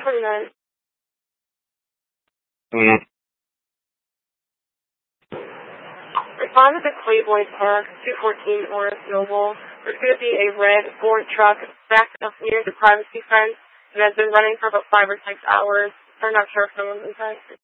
29. Respond to the Claiborne Park, 214 Horace Noble. There's going to be a red Ford truck backed up near the privacy fence and has been running for about 5 or 6 hours. I'm not sure if someone's inside.